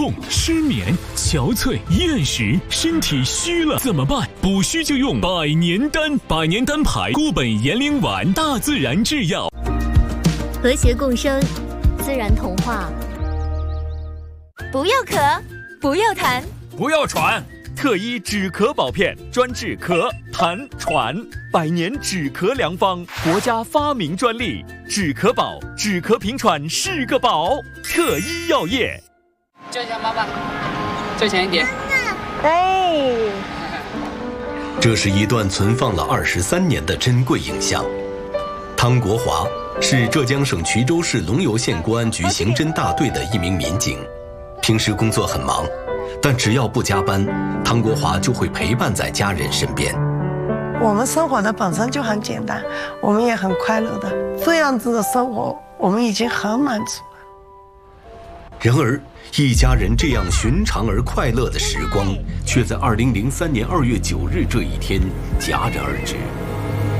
痛、失眠、憔悴、厌食，身体虚了怎么办？补虚就用百年丹，百年丹牌固本延龄丸，大自然制药， 和谐共生，自然童话。不要咳，不要痰， 不要喘。特医止咳宝片，专治咳、痰、喘，百年止咳良方，国家发明专利。止咳宝，止咳平喘是个宝。特医药业。 救一下妈妈，最前一点。 哎， 这是一段存放了23年的珍贵影像。汤国华是浙江省衢州市龙游县公安局刑侦大队的一名民警，平时工作很忙，但只要不加班，汤国华就会陪伴在家人身边。 我们生活的本身就很简单，我们也很快乐的，这样子的生活我们已经很满足了。 然而，一家人这样寻常而快乐的时光，却在2003年2月9日这一天戛然而止。